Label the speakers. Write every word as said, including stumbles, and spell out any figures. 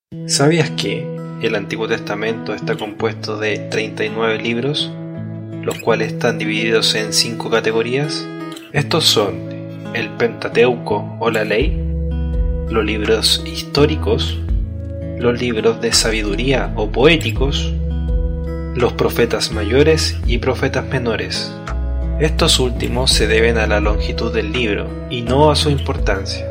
Speaker 1: ¿Sabías que el Antiguo Testamento está compuesto de treinta y nueve libros, los cuales están divididos en cinco categorías? Estos son el Pentateuco o la Ley, los libros históricos, los libros de sabiduría o poéticos, los profetas mayores y profetas menores. Estos últimos se deben a la longitud del libro y no a su importancia.